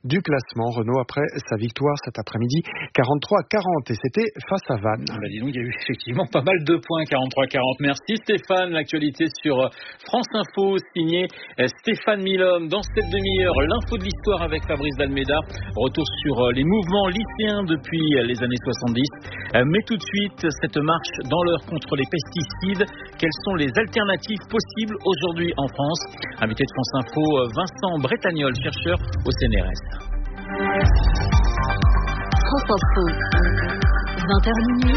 du classement. Renault après sa victoire cet après-midi, 43-40, et c'était face à Vannes. Dis donc, il y a eu effectivement pas mal de points, 43-40. Merci Stéphane. L'actualité sur France Info, signé Stéphane Milhomme. Dans cette demi-heure, l'info de l'histoire avec Fabrice Dalméda. Retour sur les mouvements lycéens depuis les années 70. Mais tout de suite, cette marche dans l'heure contre les pesticides. Quelles sont les alternatives possibles aujourd'hui en France? Invité de France Info, Vincent Bretagnol, chercheur au CNRS. France Info, 20h.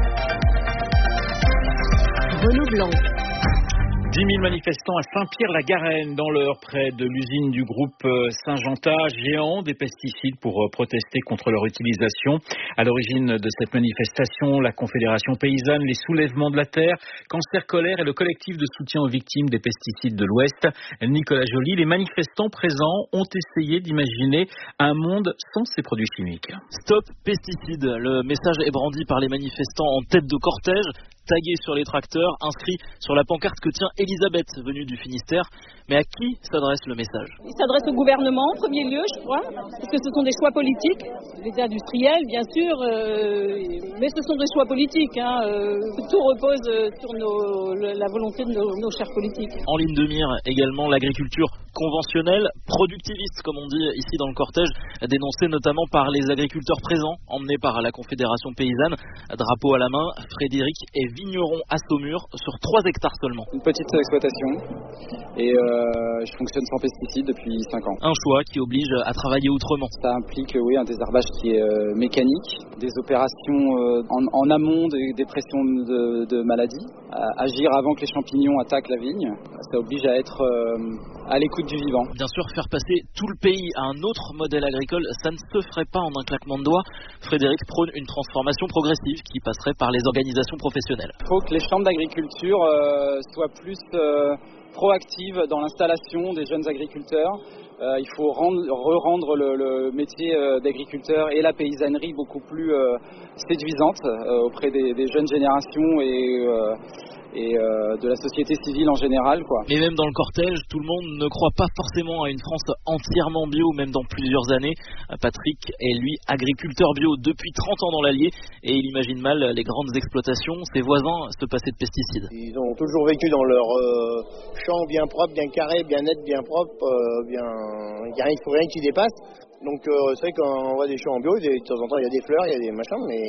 Renaud Blanc. 10 000 manifestants à Saint-Pierre-la-Garenne dans l'Eure, près de l'usine du groupe Syngenta, géant des pesticides, pour protester contre leur utilisation. À l'origine de cette manifestation, la Confédération paysanne, les Soulèvements de la Terre, Cancer Colère et le collectif de soutien aux victimes des pesticides de l'Ouest. Nicolas Joly, les manifestants présents ont essayé d'imaginer un monde sans ces produits chimiques. Stop pesticides, le message est brandi par les manifestants en tête de cortège, tagué sur les tracteurs, inscrit sur la pancarte que tient Elisabeth, venue du Finistère. Mais à qui s'adresse le message? Il s'adresse au gouvernement en premier lieu, je crois, parce que ce sont des choix politiques, les industriels bien sûr, mais ce sont des choix politiques. Tout repose sur la volonté de nos chers politiques. En ligne de mire également l'agriculture conventionnelle, productiviste comme on dit ici dans le cortège, dénoncée notamment par les agriculteurs présents, emmenés par la Confédération paysanne. Drapeau à la main, Frédéric est vigneron à Saumur sur 3 hectares seulement. Une petite exploitation et je fonctionne sans pesticides depuis 5 ans. Un choix qui oblige à travailler autrement. Ça implique un désherbage qui est mécanique, des opérations en amont des pressions de maladies, agir avant que les champignons attaquent la vigne. Ça oblige à être à l'écoute du vivant. Bien sûr, faire passer tout le pays à un autre modèle agricole, ça ne se ferait pas en un claquement de doigts. Frédéric prône une transformation progressive qui passerait par les organisations professionnelles. Il faut que les chambres d'agriculture soient plus proactives dans l'installation des jeunes agriculteurs. Il faut rendre le métier d'agriculteur et la paysannerie beaucoup plus séduisante auprès des jeunes générations et de la société civile en général, quoi. Mais même dans le cortège, tout le monde ne croit pas forcément à une France entièrement bio, même dans plusieurs années. Patrick est lui agriculteur bio depuis 30 ans dans l'Allier et il imagine mal les grandes exploitations, ses voisins, se passer de pesticides. Ils ont toujours vécu dans leur champ bien propre, bien carré, bien net, bien propre, il n'y a rien qui dépasse. Donc c'est vrai qu'on voit des champs en bio, de temps en temps il y a des fleurs, il y a des machins, mais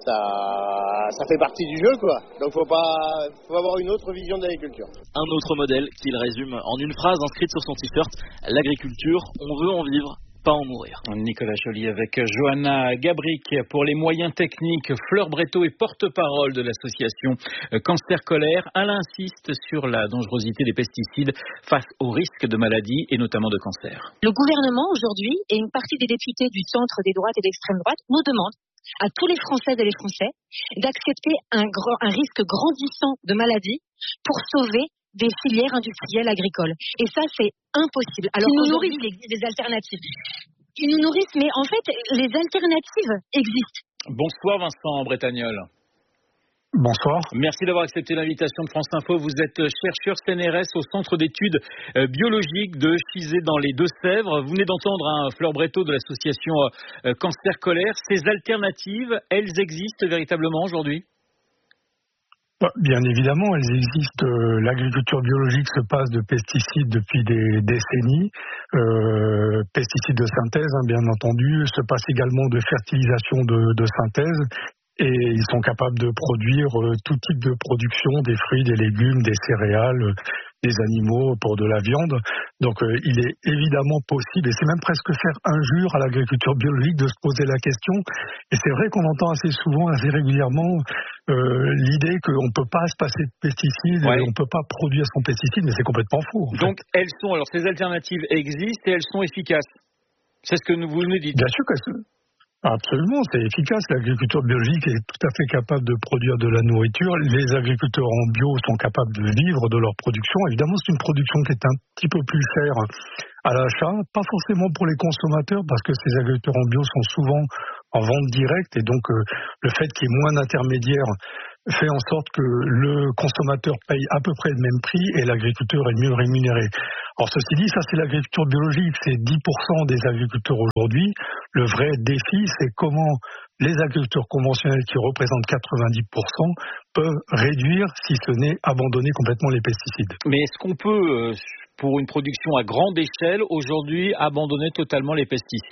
ça fait partie du jeu, quoi. Donc faut avoir une autre vision de l'agriculture. Un autre modèle qu'il résume en une phrase inscrite sur son t-shirt: l'agriculture, on veut en vivre, pas en mourir. Nicolas Joly avec Johanna Gabric pour les moyens techniques. Fleur Bretto est porte-parole de l'association Cancer Colère. Elle insiste sur la dangerosité des pesticides face aux risques de maladies et notamment de cancer. Le gouvernement aujourd'hui et une partie des députés du centre, des droites et d'extrême droite nous demandent à tous les Françaises et les Français d'accepter un risque grandissant de maladies pour sauver des filières industrielles agricoles. Et ça, c'est impossible. Alors qu'aujourd'hui, il existe des alternatives. Ils nous nourrissent, mais en fait, les alternatives existent. Bonsoir Vincent Bretagnol. Bonsoir. Merci d'avoir accepté l'invitation de France Info. Vous êtes chercheur CNRS au Centre d'études biologiques de Chizé dans les Deux-Sèvres. Vous venez d'entendre Fleur Bretto de l'association Cancer Colère. Ces alternatives, elles existent véritablement aujourd'hui ? Bien évidemment, elles existent. L'agriculture biologique se passe de pesticides depuis des décennies. Pesticides de synthèse, bien entendu, se passe également de fertilisation de synthèse. Et ils sont capables de produire tout type de production, des fruits, des légumes, des céréales, des animaux pour de la viande. Donc il est évidemment possible, et c'est même presque faire injure à l'agriculture biologique de se poser la question. Et c'est vrai qu'on entend assez souvent, assez régulièrement, l'idée qu'on ne peut pas se passer de pesticides, et on ne peut pas produire sans pesticides, mais c'est complètement faux. Donc ces alternatives existent et elles sont efficaces. C'est ce que vous nous dites. Bien sûr que absolument, c'est efficace. L'agriculture biologique est tout à fait capable de produire de la nourriture. Les agriculteurs en bio sont capables de vivre de leur production. Évidemment, c'est une production qui est un petit peu plus chère à l'achat, pas forcément pour les consommateurs, parce que ces agriculteurs en bio sont souvent en vente directe, et donc le fait qu'il y ait moins d'intermédiaires fait en sorte que le consommateur paye à peu près le même prix et l'agriculteur est mieux rémunéré. Alors ceci dit, ça c'est l'agriculture biologique, c'est 10% des agriculteurs aujourd'hui. Le vrai défi, c'est comment les agriculteurs conventionnels qui représentent 90% peuvent réduire, si ce n'est abandonner complètement les pesticides. Mais est-ce qu'on peut, pour une production à grande échelle, aujourd'hui abandonner totalement les pesticides ?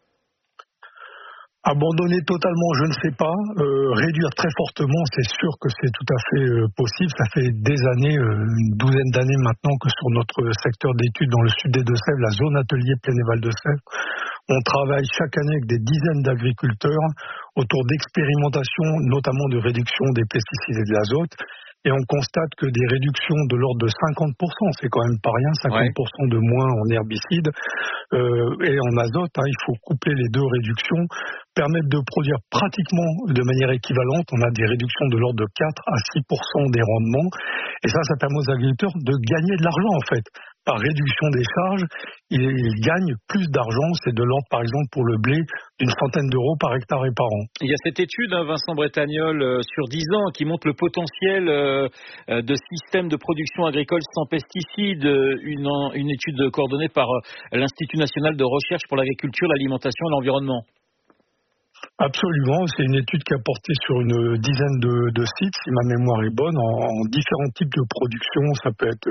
Abandonner totalement, je ne sais pas. Réduire très fortement, c'est sûr que c'est tout à fait possible. Ça fait des années, une douzaine d'années maintenant, que sur notre secteur d'études dans le sud des Deux-Sèvres, la zone atelier Plaine-et-Val de Sèvres, on travaille chaque année avec des dizaines d'agriculteurs autour d'expérimentations, notamment de réduction des pesticides et de l'azote. Et on constate que des réductions de l'ordre de 50%, c'est quand même pas rien, 50% de moins en herbicides et en azote, il faut coupler les deux réductions, permettent de produire pratiquement de manière équivalente. On a des réductions de l'ordre de 4 à 6% des rendements. Et ça permet aux agriculteurs de gagner de l'argent en fait. Par réduction des charges, ils gagnent plus d'argent. C'est de l'ordre, par exemple, pour le blé, d'une centaine d'euros par hectare et par an. Il y a cette étude, Vincent Bretagnol, sur 10 ans, qui montre le potentiel de systèmes de production agricole sans pesticides. Une étude coordonnée par l'Institut national de recherche pour l'agriculture, l'alimentation et l'environnement. Absolument, c'est une étude qui a porté sur une dizaine de sites, si ma mémoire est bonne, en différents types de production. Ça peut être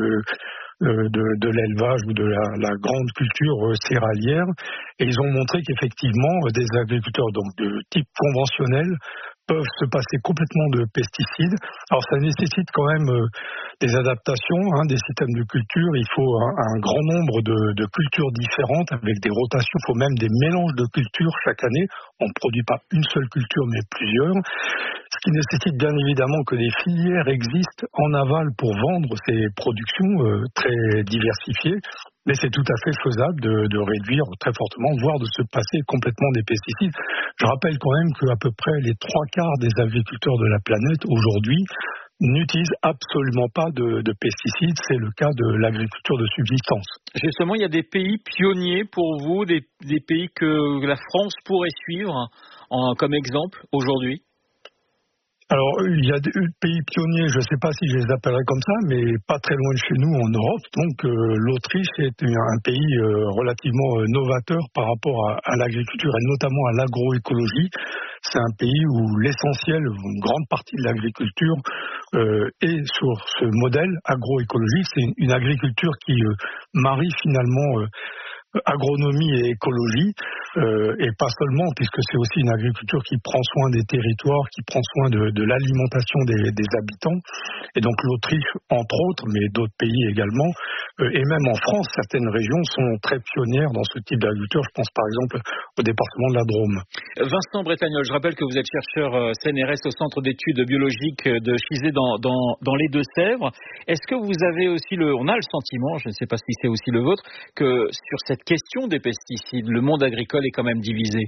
de l'élevage ou de la grande culture céréalière. Et ils ont montré qu'effectivement, des agriculteurs donc de type conventionnel peuvent se passer complètement de pesticides. Alors ça nécessite quand même des adaptations, des systèmes de culture. Il faut un grand nombre de cultures différentes avec des rotations. Il faut même des mélanges de cultures chaque année. On ne produit pas une seule culture mais plusieurs. Ce qui nécessite bien évidemment que des filières existent en aval pour vendre ces productions très diversifiées. Mais c'est tout à fait faisable de réduire très fortement, voire de se passer complètement des pesticides. Je rappelle quand même qu'à peu près les 3/4 des agriculteurs de la planète aujourd'hui n'utilisent absolument pas de pesticides. C'est le cas de l'agriculture de subsistance. Justement, il y a des pays pionniers pour vous, des pays que la France pourrait suivre comme exemple aujourd'hui ? Alors, il y a des pays pionniers, je ne sais pas si je les appellerai comme ça, mais pas très loin de chez nous en Europe. Donc, l'Autriche est un pays relativement novateur par rapport à l'agriculture et notamment à l'agroécologie. C'est un pays où l'essentiel, une grande partie de l'agriculture est sur ce modèle agroécologique. C'est une agriculture qui marie finalement agronomie et écologie, et pas seulement, puisque c'est aussi une agriculture qui prend soin des territoires, qui prend soin de l'alimentation des habitants. Et donc l'Autriche, entre autres, mais d'autres pays également, et même en France, certaines régions sont très pionnières dans ce type d'agriculture. Je pense par exemple au département de la Drôme. Vincent Bretagnol, je rappelle que vous êtes chercheur CNRS au Centre d'études biologiques de Chizé dans les Deux-Sèvres. Est-ce que vous avez aussi on a le sentiment, je ne sais pas si c'est aussi le vôtre, que sur cette question des pesticides, le monde agricole est quand même divisé?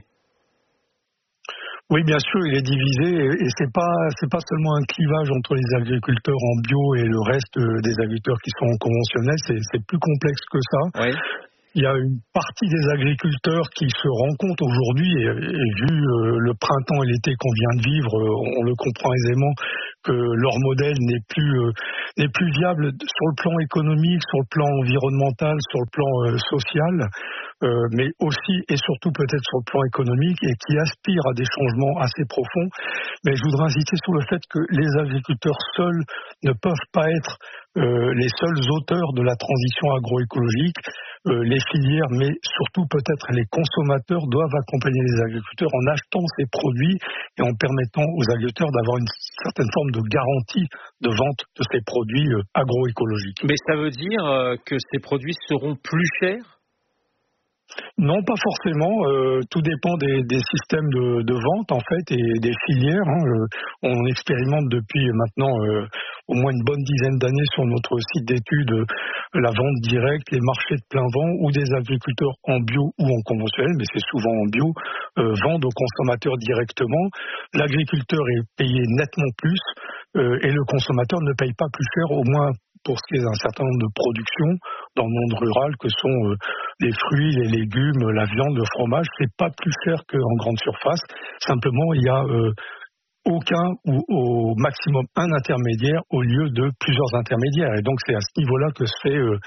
Oui, bien sûr, il est divisé et c'est pas seulement un clivage entre les agriculteurs en bio et le reste des agriculteurs qui sont conventionnels, c'est plus complexe que ça. Oui. Il y a une partie des agriculteurs qui se rendent compte aujourd'hui, et vu le printemps et l'été qu'on vient de vivre, on le comprend aisément, que leur modèle n'est plus viable sur le plan économique, sur le plan environnemental, sur le plan social, mais aussi et surtout peut-être sur le plan économique, et qui aspirent à des changements assez profonds. Mais je voudrais insister sur le fait que les agriculteurs seuls ne peuvent pas être les seuls auteurs de la transition agroécologique. Les filières, mais surtout peut-être les consommateurs doivent accompagner les agriculteurs en achetant ces produits et en permettant aux agriculteurs d'avoir une certaine forme de garantie de vente de ces produits agroécologiques. Mais ça veut dire que ces produits seront plus chers ? Non, pas forcément. Tout dépend des systèmes de vente en fait et des filières. On expérimente depuis maintenant au moins une bonne dizaine d'années sur notre site d'études la vente directe, les marchés de plein vent où des agriculteurs en bio ou en conventionnel, mais c'est souvent en bio, vendent aux consommateurs directement. L'agriculteur est payé nettement plus et le consommateur ne paye pas plus cher, au moins pour ce qui est d'un certain nombre de productions dans le monde rural que sont les fruits, les légumes, la viande, le fromage. C'est pas plus cher qu'en grande surface. Simplement, il y a aucun ou au maximum un intermédiaire au lieu de plusieurs intermédiaires. Et donc c'est à ce niveau-là que se fait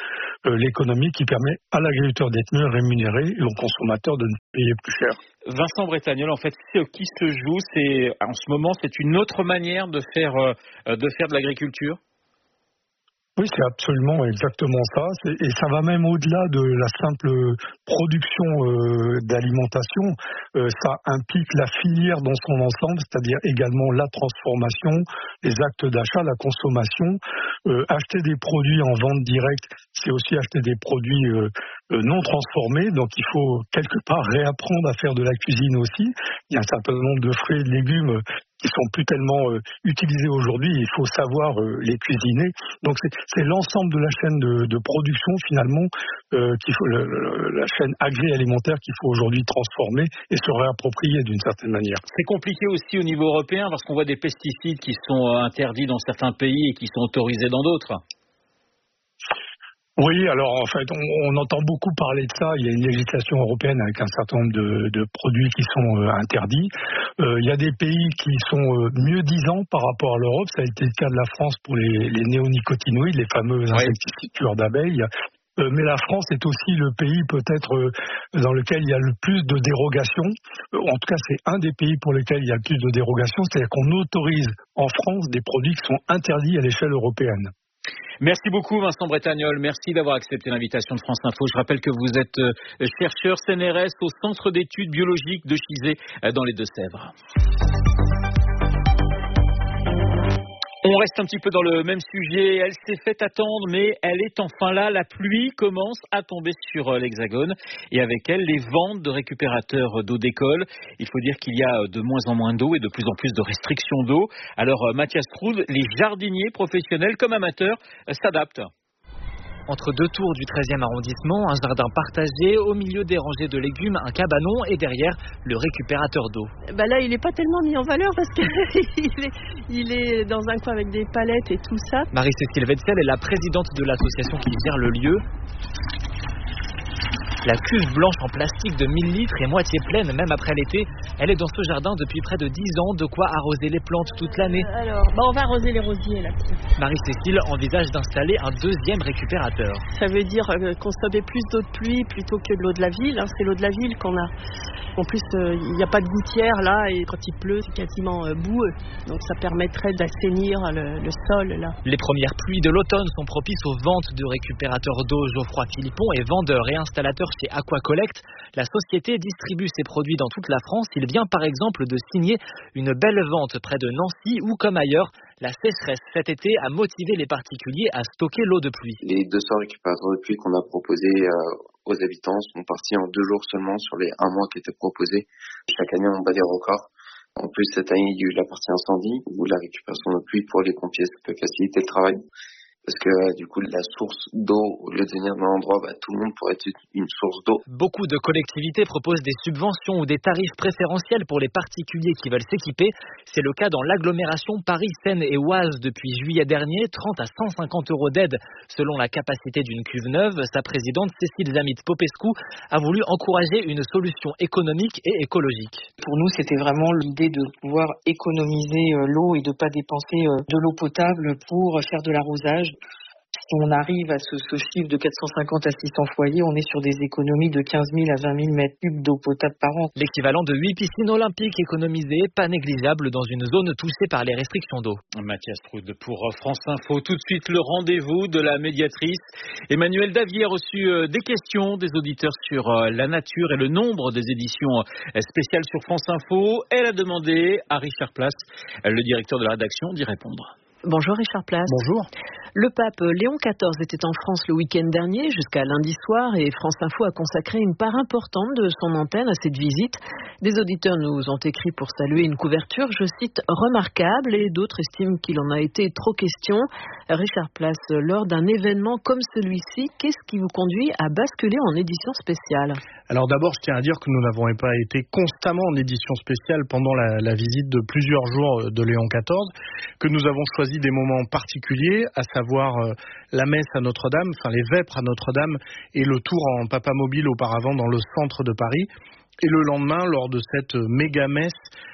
l'économie qui permet à l'agriculteur d'être mieux rémunéré et au consommateur de ne payer plus cher. Vincent Bretagnol, en fait, ce qui se joue, en ce moment, c'est une autre manière de faire de l'agriculture. Oui, c'est absolument exactement ça. Et ça va même au-delà de la simple production d'alimentation. Ça implique la filière dans son ensemble, c'est-à-dire également la transformation, les actes d'achat, la consommation. Acheter des produits en vente directe, c'est aussi acheter des produits non transformés. Donc il faut quelque part réapprendre à faire de la cuisine aussi. Il y a un certain nombre de fruits et de légumes qui sont plus tellement utilisés aujourd'hui, il faut savoir les cuisiner. Donc c'est l'ensemble de la chaîne de production finalement, la chaîne agroalimentaire qu'il faut aujourd'hui transformer et se réapproprier d'une certaine manière. C'est compliqué aussi au niveau européen parce qu'on voit des pesticides qui sont interdits dans certains pays et qui sont autorisés dans d'autres. Oui, alors en fait, on entend beaucoup parler de ça. Il y a une législation européenne avec un certain nombre de produits qui sont interdits. Il y a des pays qui sont mieux disants par rapport à l'Europe. Ça a été le cas de la France pour les néonicotinoïdes, les fameux insecticides tueurs d'abeilles. Mais la France est aussi le pays peut-être dans lequel il y a le plus de dérogations. En tout cas, c'est un des pays pour lesquels il y a le plus de dérogations. C'est-à-dire qu'on autorise en France des produits qui sont interdits à l'échelle européenne. Merci beaucoup Vincent Bretagnol, merci d'avoir accepté l'invitation de France Info. Je rappelle que vous êtes chercheur CNRS au Centre d'études biologiques de Chizé dans les Deux-Sèvres. On reste un petit peu dans le même sujet. Elle s'est fait attendre, mais elle est enfin là. La pluie commence à tomber sur l'Hexagone et avec elle, les ventes de récupérateurs d'eau décollent. Il faut dire qu'il y a de moins en moins d'eau et de plus en plus de restrictions d'eau. Alors, Mathias Troud, les jardiniers professionnels comme amateurs s'adaptent. Entre deux tours du 13e arrondissement, un jardin partagé, au milieu des rangées de légumes, un cabanon et derrière le récupérateur d'eau. Là, il n'est pas tellement mis en valeur parce qu'il est dans un coin avec des palettes et tout ça. Marie-Cécile Wetzel est la présidente de l'association qui gère le lieu. La cuve blanche en plastique de 1000 litres est moitié pleine, même après l'été. Elle est dans ce jardin depuis près de 10 ans, de quoi arroser les plantes toute l'année. Alors, on va arroser les rosiers là. Marie-Cécile envisage d'installer un deuxième récupérateur. Ça veut dire consommer plus d'eau de pluie plutôt que de l'eau de la ville. C'est l'eau de la ville qu'on a. En plus, il n'y a pas de gouttière là, et quand il pleut, c'est quasiment boueux. Donc ça permettrait d'assainir le sol là. Les premières pluies de l'automne sont propices aux ventes de récupérateurs d'eau. Geoffroy Philippon est vendeur et installateur chez Aquacollect. La société distribue ses produits dans toute la France. Il vient par exemple de signer une belle vente près de Nancy où, comme ailleurs, la sécheresse cet été a motivé les particuliers à stocker l'eau de pluie. Les 200 récupérateurs de pluie qu'on a proposés aux habitants sont partis en 2 jours seulement sur les 1 mois qui étaient proposés. Chaque année, on bat des records. En plus, cette année, il y a eu la partie incendie où la récupération de pluie pour les pompiers, ça peut faciliter le travail. Parce que du coup, la source d'eau, au lieu de venir d'un endroit, tout le monde pourrait être une source d'eau. Beaucoup de collectivités proposent des subventions ou des tarifs préférentiels pour les particuliers qui veulent s'équiper. C'est le cas dans l'agglomération Paris-Seine et Oise depuis juillet dernier. 30 à 150 € d'aide selon la capacité d'une cuve neuve. Sa présidente, Cécile Zamit-Popescu, a voulu encourager une solution économique et écologique. Pour nous, c'était vraiment l'idée de pouvoir économiser l'eau et de ne pas dépenser de l'eau potable pour faire de l'arrosage. Si on arrive à ce chiffre de 450 à 600 foyers, on est sur des économies de 15 000 à 20 000 mètres cubes d'eau potable par an. L'équivalent de 8 piscines olympiques économisées, pas négligeable dans une zone touchée par les restrictions d'eau. Mathias Troud pour France Info. Tout de suite, le rendez-vous de la médiatrice. Emmanuel Davier a reçu des questions des auditeurs sur la nature et le nombre des éditions spéciales sur France Info. Elle a demandé à Richard Place, le directeur de la rédaction, d'y répondre. Bonjour Richard Place. Bonjour. Le pape Léon XIV était en France le week-end dernier jusqu'à lundi soir et France Info a consacré une part importante de son antenne à cette visite. Des auditeurs nous ont écrit pour saluer une couverture, je cite, remarquable, et d'autres estiment qu'il en a été trop question. Richard Place, lors d'un événement comme celui-ci, qu'est-ce qui vous conduit à basculer en édition spéciale ? Alors d'abord, je tiens à dire que nous n'avons pas été constamment en édition spéciale pendant la visite de plusieurs jours de Léon XIV, que nous avons choisi des moments particuliers, à savoir la messe à Notre-Dame, les vêpres à Notre-Dame et le tour en papamobile auparavant dans le centre de Paris. Et le lendemain, lors de cette méga-messe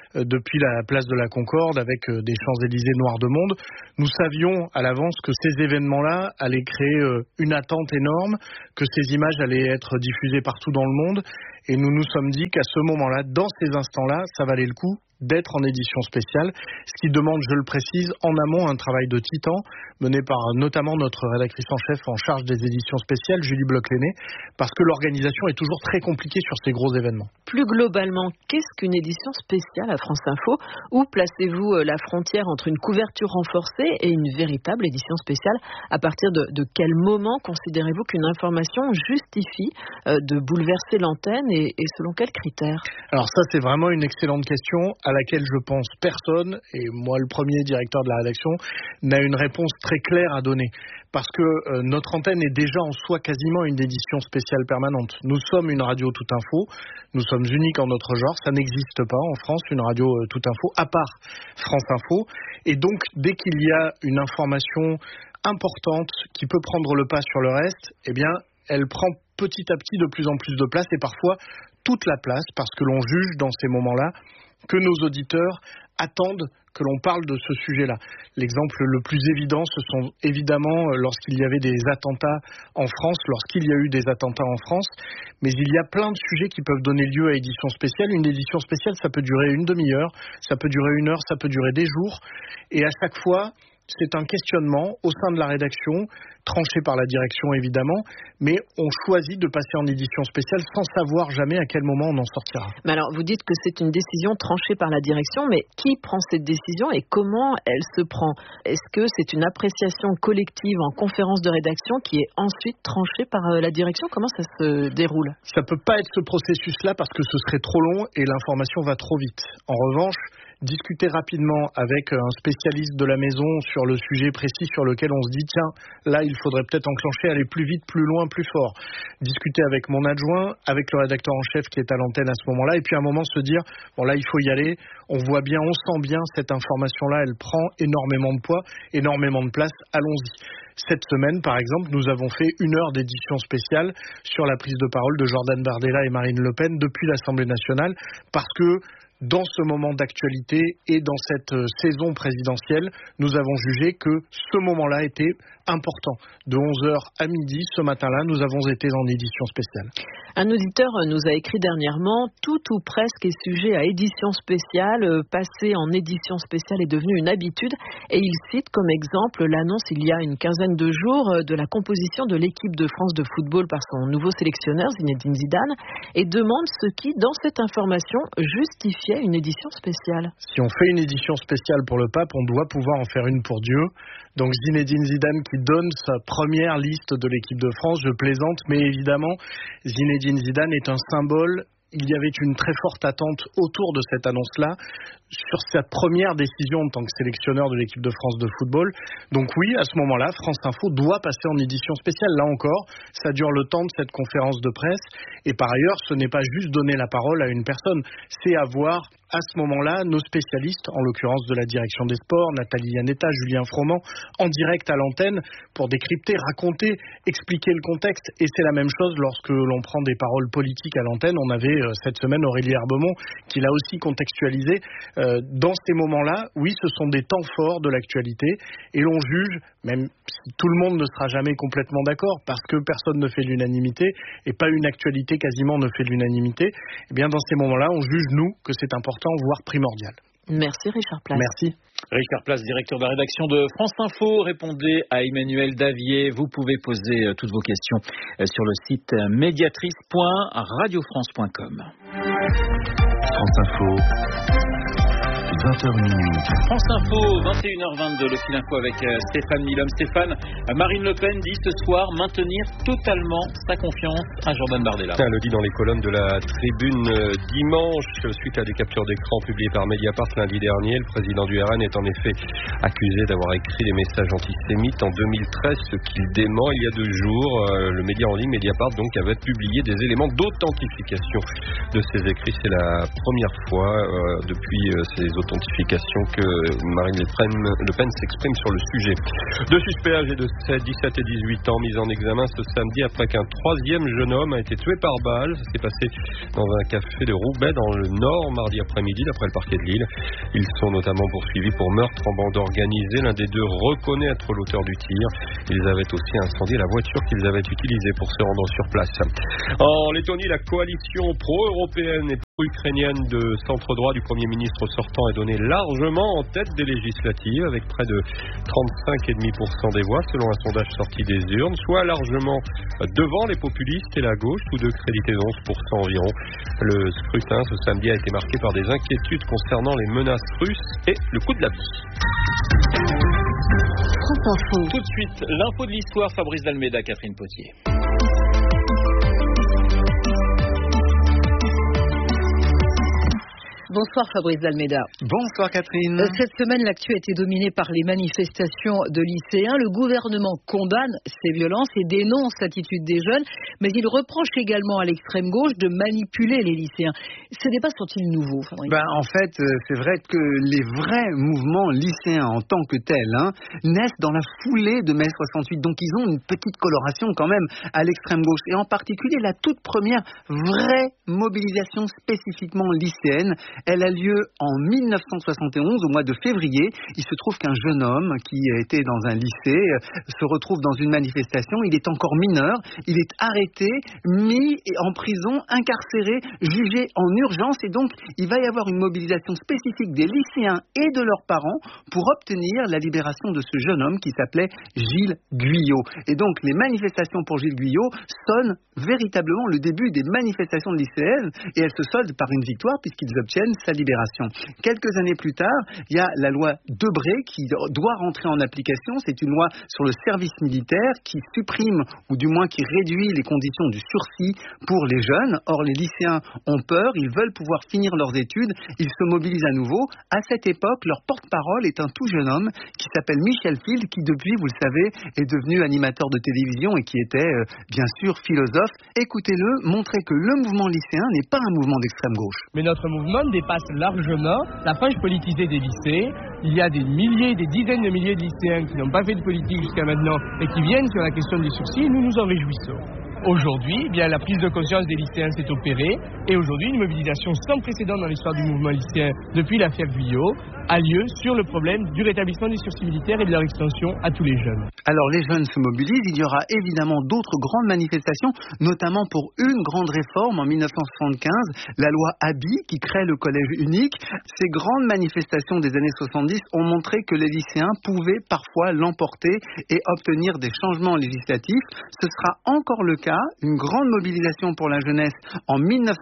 depuis la place de la Concorde avec des Champs-Élysées noirs de monde. Nous savions à l'avance que ces événements-là allaient créer une attente énorme, que ces images allaient être diffusées partout dans le monde. Et nous nous sommes dit qu'à ce moment-là, dans ces instants-là, ça valait le coup d'être en édition spéciale, ce qui demande, je le précise, en amont un travail de titan mené par notamment notre rédactrice en chef en charge des éditions spéciales, Julie Bloch-Lenné, parce que l'organisation est toujours très compliquée sur ces gros événements. Plus globalement, qu'est-ce qu'une édition spéciale à France Info? Où placez-vous la frontière entre une couverture renforcée et une véritable édition spéciale? À partir de quel moment considérez-vous qu'une information justifie de bouleverser l'antenne et selon quels critères? Alors ça, c'est vraiment une excellente question à laquelle je pense personne, et moi le premier directeur de la rédaction, n'a une réponse très claire à donner. Parce que notre antenne est déjà en soi quasiment une édition spéciale permanente. Nous sommes une radio toute info, nous sommes uniques en notre genre, ça n'existe pas en France, une radio toute info, à part France Info. Et donc, dès qu'il y a une information importante qui peut prendre le pas sur le reste, eh bien, elle prend petit à petit de plus en plus de place, et parfois toute la place, parce que l'on juge dans ces moments-là que nos auditeurs attendent que l'on parle de ce sujet-là. L'exemple le plus évident, ce sont évidemment lorsqu'il y avait des attentats en France, lorsqu'il y a eu des attentats en France, mais il y a plein de sujets qui peuvent donner lieu à édition spéciale. Une édition spéciale, ça peut durer une demi-heure, ça peut durer une heure, ça peut durer des jours, et à chaque fois, c'est un questionnement au sein de la rédaction, tranché par la direction évidemment, mais on choisit de passer en édition spéciale sans savoir jamais à quel moment on en sortira. Mais alors, vous dites que c'est une décision tranchée par la direction, mais qui prend cette décision et comment elle se prend? Est-ce que c'est une appréciation collective en conférence de rédaction qui est ensuite tranchée par la direction? Comment ça se déroule? Ça peut pas être ce processus-là parce que ce serait trop long et l'information va trop vite. En revanche, discuter rapidement avec un spécialiste de la maison sur le sujet précis sur lequel on se dit tiens, là il faudrait peut-être enclencher, aller plus vite, plus loin, plus fort. Discuter avec mon adjoint, avec le rédacteur en chef qui est à l'antenne à ce moment-là, et puis à un moment se dire bon là il faut y aller, on voit bien, on sent bien cette information-là, elle prend énormément de poids, énormément de place, allons-y. Cette semaine, par exemple, nous avons fait 1 heure d'édition spéciale sur la prise de parole de Jordan Bardella et Marine Le Pen depuis l'Assemblée nationale, parce que dans ce moment d'actualité et dans cette saison présidentielle, nous avons jugé que ce moment-là était important. De 11h à midi, ce matin-là, nous avons été en édition spéciale. Un auditeur nous a écrit dernièrement « Tout ou presque est sujet à édition spéciale. Passer en édition spéciale est devenu une habitude. » Et il cite comme exemple l'annonce il y a une quinzaine de jours de la composition de l'équipe de France de football par son nouveau sélectionneur Zinedine Zidane et demande ce qui, dans cette information, justifiait une édition spéciale. Si on fait une édition spéciale pour le pape, on doit pouvoir en faire une pour Dieu. Donc Zinedine Zidane qui donne sa première liste de l'équipe de France, je plaisante, mais évidemment, Zinedine Zidane est un symbole. Il y avait une très forte attente autour de cette annonce-là sur sa première décision en tant que sélectionneur de l'équipe de France de football. Donc oui, à ce moment-là, France Info doit passer en édition spéciale. Là encore, ça dure le temps de cette conférence de presse. Et par ailleurs, ce n'est pas juste donner la parole à une personne, c'est avoir à ce moment-là nos spécialistes, en l'occurrence de la direction des sports, Nathalie Yanetta, Julien Froment, en direct à l'antenne pour décrypter, raconter, expliquer le contexte. Et c'est la même chose lorsque l'on prend des paroles politiques à l'antenne. On avait cette semaine Aurélie Herbemont qui l'a aussi contextualisé. Dans ces moments-là, oui, ce sont des temps forts de l'actualité et l'on juge, même si tout le monde ne sera jamais complètement d'accord parce que personne ne fait l'unanimité et pas une actualité quasiment ne fait l'unanimité, eh bien dans ces moments-là, on juge, nous, que c'est important, voire primordial. Merci Richard Place. Merci. Richard Place, directeur de la rédaction de France Info, répondez à Emmanuel Davier. Vous pouvez poser toutes vos questions sur le site médiatrice.radiofrance.com. France Info. 20h minuit. France Info, 21h22, le fil info avec Stéphane Milhomme. Stéphane, Marine Le Pen dit ce soir maintenir totalement sa confiance à Jordan Bardella. Elle le dit dans les colonnes de la Tribune dimanche, suite à des captures d'écran publiées par Mediapart lundi dernier. Le président du RN est en effet accusé d'avoir écrit des messages antisémites en 2013, ce qu'il dément il y a 2 jours. Le média en ligne Mediapart donc avait publié des éléments d'authentification de ces écrits. C'est la première fois depuis ces d'authentification que Marine Le Pen s'exprime sur le sujet. Deux suspects âgés de 17 et 18 ans mis en examen ce samedi après qu'un troisième jeune homme a été tué par balle. Ça s'est passé dans un café de Roubaix dans le Nord mardi après-midi d'après le parquet de Lille. Ils sont notamment poursuivis pour meurtre en bande organisée. L'un des deux reconnaît être l'auteur du tir. Ils avaient aussi incendié la voiture qu'ils avaient utilisée pour se rendre sur place. En Lettonie, la coalition pro-européenne et pro-ukrainienne de centre-droit du Premier ministre sortant est donnée largement en tête des législatives avec près de 35,5% des voix selon un sondage sorti des urnes, soit largement devant les populistes et la gauche, tous deux crédités de 11% environ. Le scrutin ce samedi a été marqué par des inquiétudes concernant les menaces russes et le coût de la vie. Tout de suite, l'info de l'histoire, Fabrice Dalméda, Catherine Potier. Bonsoir Fabrice Dalméda. Bonsoir Catherine. Cette semaine, l'actu a été dominée par les manifestations de lycéens. Le gouvernement condamne ces violences et dénonce l'attitude des jeunes, mais il reproche également à l'extrême gauche de manipuler les lycéens. Ces débats sont-ils nouveaux, Fabrice ? En fait, c'est vrai que les vrais mouvements lycéens en tant que tels naissent dans la foulée de mai 68. Donc ils ont une petite coloration quand même à l'extrême gauche. Et en particulier, la toute première vraie mobilisation spécifiquement lycéenne, elle a lieu en 1971, au mois de février. Il se trouve qu'un jeune homme qui était dans un lycée se retrouve dans une manifestation. Il est encore mineur. Il est arrêté, mis en prison, incarcéré, jugé en urgence. Et donc, il va y avoir une mobilisation spécifique des lycéens et de leurs parents pour obtenir la libération de ce jeune homme qui s'appelait Gilles Guyot. Et donc, les manifestations pour Gilles Guyot sonnent véritablement le début des manifestations lycéennes et elles se soldent par une victoire puisqu'ils obtiennent sa libération. Quelques années plus tard, il y a la loi Debré qui doit rentrer en application. C'est une loi sur le service militaire qui supprime ou du moins qui réduit les conditions du sursis pour les jeunes. Or, les lycéens ont peur, ils veulent pouvoir finir leurs études, ils se mobilisent à nouveau. À cette époque, leur porte-parole est un tout jeune homme qui s'appelle Michel Field, qui depuis, vous le savez, est devenu animateur de télévision et qui était bien sûr philosophe. Écoutez-le, montrez que le mouvement lycéen n'est pas un mouvement d'extrême gauche. Mais notre mouvement dépasse largement la frange politisée des lycées. Il y a des milliers, des dizaines de milliers de lycéens qui n'ont pas fait de politique jusqu'à maintenant et qui viennent sur la question du sursis et nous nous en réjouissons. Aujourd'hui, la prise de conscience des lycéens s'est opérée et aujourd'hui, une mobilisation sans précédent dans l'histoire du mouvement lycéen depuis l'affaire Guyot a lieu sur le problème du rétablissement du sursis militaire et de leur extension à tous les jeunes. Alors les jeunes se mobilisent, il y aura évidemment d'autres grandes manifestations, notamment pour une grande réforme en 1975, la loi Haby qui crée le collège unique. Ces grandes manifestations des années 70 ont montré que les lycéens pouvaient parfois l'emporter et obtenir des changements législatifs. Ce sera encore le cas, une grande mobilisation pour la jeunesse en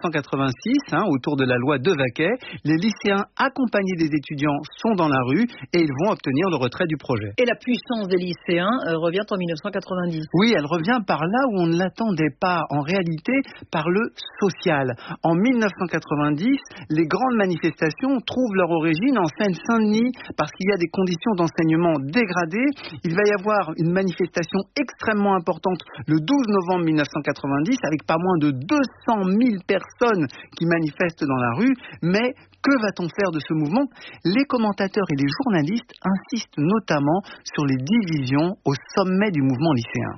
1986, autour de la loi Devaquet. Les lycéens accompagnés des étudiants sont dans la rue et ils vont obtenir le retrait du projet. Et la puissance des lycéens revient en 1990. Oui, elle revient par là où on ne l'attendait pas, en réalité par le social. En 1990, les grandes manifestations trouvent leur origine en Seine-Saint-Denis parce qu'il y a des conditions d'enseignement dégradées. Il va y avoir une manifestation extrêmement importante le 12 novembre 1990 avec pas moins de 200 000 personnes qui manifestent dans la rue. Mais que va-t-on faire de ce mouvement ? Les commentateurs et les journalistes insistent notamment sur les divisions au sommet du mouvement lycéen.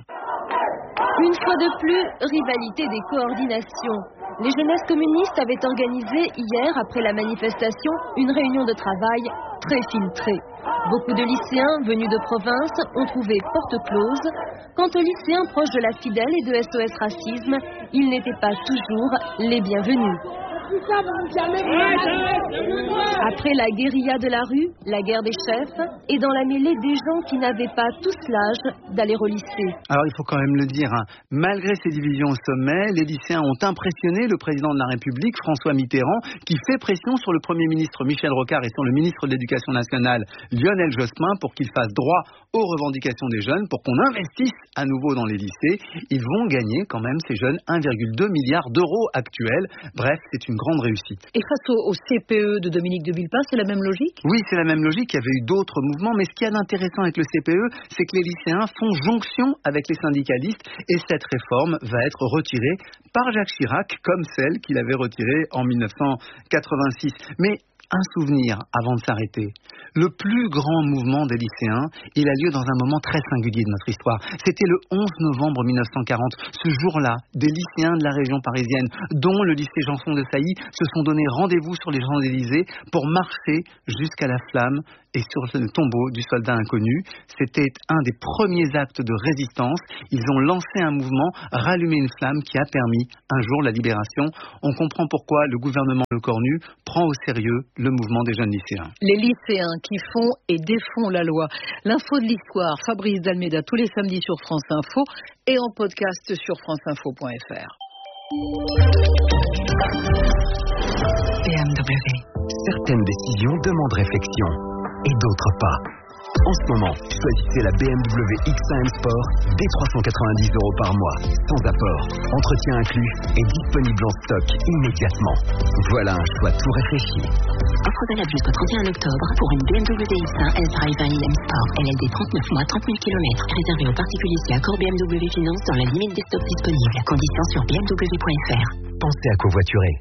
Une fois de plus, rivalité des coordinations. Les jeunesses communistes avaient organisé hier, après la manifestation, une réunion de travail très filtrée. Beaucoup de lycéens venus de province ont trouvé porte close. Quant aux lycéens proches de la Fidèle et de SOS Racisme, ils n'étaient pas toujours les bienvenus. Après la guérilla de la rue, la guerre des chefs, et dans la mêlée des gens qui n'avaient pas tous l'âge d'aller au lycée. Alors il faut quand même le dire, malgré ces divisions au sommet, les lycéens ont impressionné le président de la République, François Mitterrand, qui fait pression sur le Premier ministre Michel Rocard et sur le ministre de l'Éducation nationale, Lionel Jospin, pour qu'ils fassent droit aux revendications des jeunes, pour qu'on investisse à nouveau dans les lycées. Ils vont gagner quand même, ces jeunes, 1,2 milliard d'euros actuels. Bref, c'est une grande réussite. Et face au CPE de Dominique de Villepin, c'est la même logique ? Oui, c'est la même logique. Il y avait eu d'autres mouvements, mais ce qu'il y a d'intéressant avec le CPE, c'est que les lycéens font jonction avec les syndicalistes et cette réforme va être retirée par Jacques Chirac, comme celle qu'il avait retirée en 1986. Mais un souvenir avant de s'arrêter. Le plus grand mouvement des lycéens, il a lieu dans un moment très singulier de notre histoire. C'était le 11 novembre 1940. Ce jour-là, des lycéens de la région parisienne, dont le lycée Janson de Sailly, se sont donné rendez-vous sur les Champs-Élysées pour marcher jusqu'à la flamme et sur le tombeau du soldat inconnu. C'était un des premiers actes de résistance. Ils ont lancé un mouvement, rallumé une flamme qui a permis un jour la libération. On comprend pourquoi le gouvernement Lecornu prend au sérieux le mouvement des jeunes lycéens. Les lycéens qui font et défont la loi. L'info de l'histoire, Fabrice Dalméda, tous les samedis sur France Info et en podcast sur franceinfo.fr. BMW. Certaines décisions demandent réflexion et d'autres pas. En ce moment, choisissez la BMW X1 M Sport dès 390 € par mois, sans apport, entretien inclus et disponible en stock immédiatement. Voilà un choix tout réfléchi. Offre valable jusqu'au 31 octobre pour une BMW X1 S-Drive M Sport LLD 39 mois, 30 000 km. Réservé aux particuliers et accord BMW Finance dans la limite des stocks disponibles. Conditions sur bmw.fr. Pensez à covoiturer.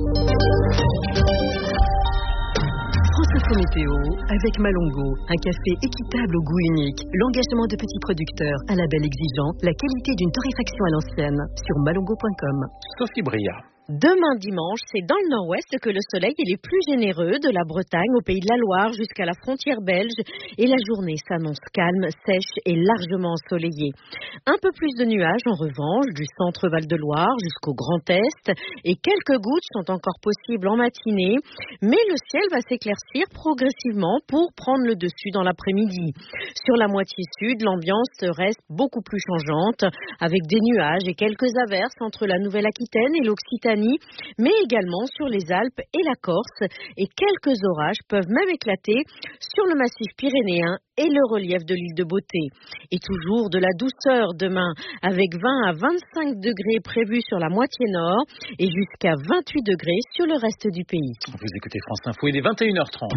France Info Météo avec Malongo, un café équitable au goût unique, l'engagement de petits producteurs, un label exigeant, la qualité d'une torréfaction à l'ancienne sur malongo.com. Sophie Bria. Demain dimanche, c'est dans le nord-ouest que le soleil est le plus généreux, de la Bretagne au Pays de la Loire jusqu'à la frontière belge, et la journée s'annonce calme, sèche et largement ensoleillée. Un peu plus de nuages en revanche, du centre Val-de-Loire jusqu'au Grand Est, et quelques gouttes sont encore possibles en matinée, mais le ciel va s'éclaircir progressivement pour prendre le dessus dans l'après-midi. Sur la moitié sud, l'ambiance reste beaucoup plus changeante, avec des nuages et quelques averses entre la Nouvelle-Aquitaine et l'Occitanie, mais également sur les Alpes et la Corse, et quelques orages peuvent même éclater sur le massif pyrénéen et le relief de l'île de Beauté. Et toujours de la douceur demain, avec 20 à 25 degrés prévus sur la moitié nord et jusqu'à 28 degrés sur le reste du pays. Vous écoutez France Info, il est 21h30.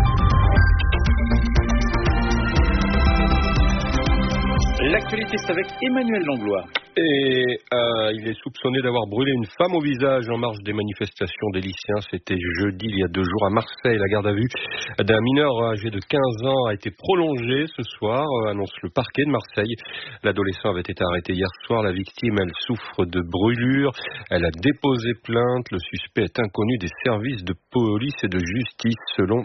L'actualité, c'est avec Emmanuel Langlois. Et il est soupçonné d'avoir brûlé une femme au visage en marge des manifestations des lycéens. C'était jeudi, il y a 2 jours, à Marseille. La garde à vue d'un mineur âgé de 15 ans a été prolongée ce soir, annonce le parquet de Marseille. L'adolescent avait été arrêté hier soir. La victime, elle souffre de brûlures. Elle a déposé plainte. Le suspect est inconnu des services de police et de justice, selon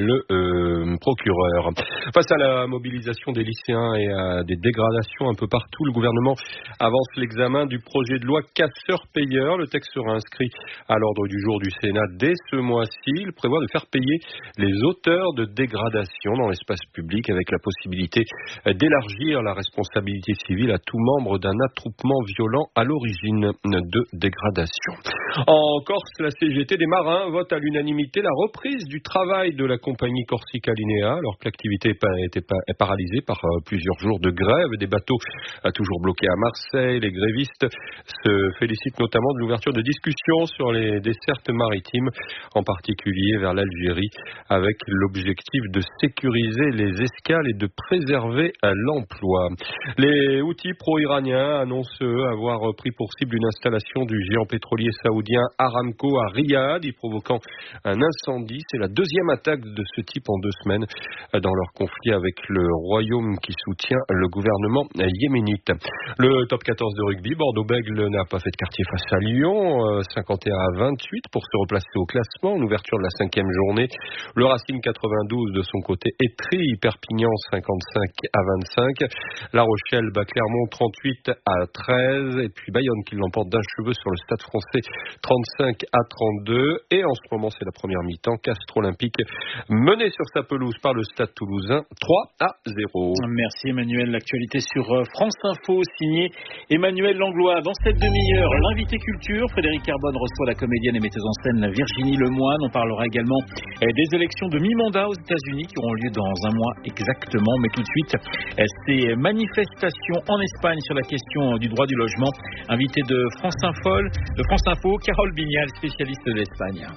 le procureur. Face à la mobilisation des lycéens et à des dégradations un peu partout, le gouvernement avance l'examen du projet de loi casseurs-payeurs. Le texte sera inscrit à l'ordre du jour du Sénat dès ce mois-ci. Il prévoit de faire payer les auteurs de dégradation dans l'espace public, avec la possibilité d'élargir la responsabilité civile à tout membre d'un attroupement violent à l'origine de dégradation. En Corse, la CGT des marins vote à l'unanimité la reprise du travail de la compagnie Corsica Linea, alors que l'activité est paralysée par plusieurs jours de grève. Des bateaux toujours bloqués à Marseille. Les grévistes se félicitent notamment de l'ouverture de discussions sur les dessertes maritimes, en particulier vers l'Algérie, avec l'objectif de sécuriser les escales et de préserver l'emploi. Les Houthis pro-iraniens annoncent avoir pris pour cible une installation du géant pétrolier saoudien Aramco à Riyad, y provoquant un incendie. C'est la deuxième attaque de ce type en 2 semaines dans leur conflit avec le royaume qui soutient le gouvernement yéménite. Le top 14 de rugby, Bordeaux-Bègles n'a pas fait de quartier face à Lyon, 51 à 28 pour se replacer au classement en ouverture de la 5e journée. Le Racing 92 de son côté étrie Perpignan 55 à 25. La Rochelle bat Clermont 38 à 13 et puis Bayonne qui l'emporte d'un cheveu sur le Stade Français 35 à 32. Et en ce moment, c'est la première mi-temps. Castres Olympique mené sur sa pelouse par le Stade Toulousain 3 à 0. Merci Emmanuel. L'actualité sur France Info, signé Emmanuel Langlois. Dans cette demi-heure, l'invité culture, Frédéric Carbone reçoit la comédienne et metteuse en scène Virginie Lemoine. On parlera également des élections de mi-mandat aux États-Unis qui auront lieu dans un mois exactement. Mais tout de suite, ces manifestations en Espagne sur la question du droit du logement. Invité de France Info, Carole Bignal, spécialiste de l'Espagne.